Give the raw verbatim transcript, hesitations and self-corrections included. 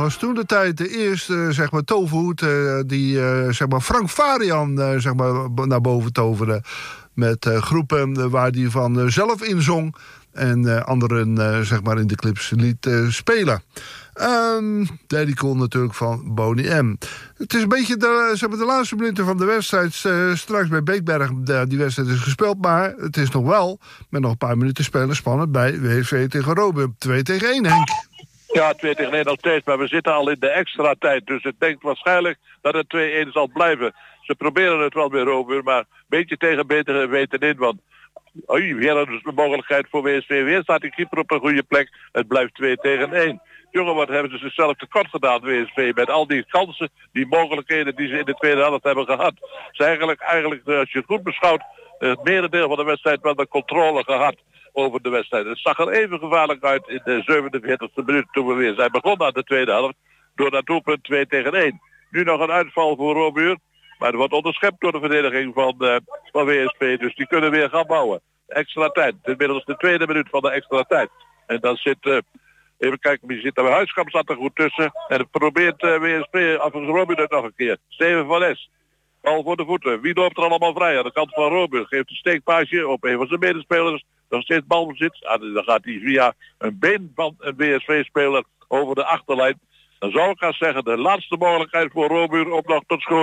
was toen de tijd de eerste zeg maar, toverhoed uh, die uh, zeg maar Frank Farian uh, zeg maar, naar boven toverde. Met uh, groepen uh, waar hij van uh, zelf in zong. En uh, anderen uh, zeg maar in de clips liet uh, spelen. Um, Daddy Cool natuurlijk van Boney M. Het is een beetje de, zeg maar, de laatste minuten van de wedstrijd. Uh, straks bij Beekberg, de, die wedstrijd is gespeeld. Maar het is nog wel, met nog een paar minuten spelen, spannend bij W S V tegen Robur. twee tegen één, Henk. Ja, twee tegen één nog steeds. Maar we zitten al in de extra tijd. Dus ik denk waarschijnlijk dat het twee één zal blijven. Ze proberen het wel bij Robur, maar een beetje tegen beter weten in. Want oei, weer is de mogelijkheid voor W S V. Weer staat die keeper op een goede plek. Het blijft twee tegen één. Jongen, wat hebben ze zichzelf tekort gedaan, W S V, met al die kansen, die mogelijkheden die ze in de tweede helft hebben gehad. Ze eigenlijk, eigenlijk als je het goed beschouwt, het merendeel van de wedstrijd wel de controle gehad over de wedstrijd. Het zag er even gevaarlijk uit in de zevenenveertigste minuut toen we weer zijn begonnen aan de tweede helft, door dat doelpunt twee tegen één. Nu nog een uitval voor Robur, maar er wordt onderschept door de verdediging van, uh, van W S V, dus die kunnen weer gaan bouwen. Extra tijd, inmiddels de tweede minuut van de extra tijd. En dan zit... Uh, Even kijken, wie zit er bij Huiskamp, zat er goed tussen. En het probeert uh, W S V, af en Robur het nog een keer. Steven van Es. Bal voor de voeten. Wie loopt er allemaal vrij? Aan de kant van Robur. Geeft een steekpaasje op een van zijn medespelers. Nog steeds balbezit. Ah, dan gaat hij via een been van een W S V-speler over de achterlijn. Dan zou ik gaan zeggen, de laatste mogelijkheid voor Robur om nog tot schoon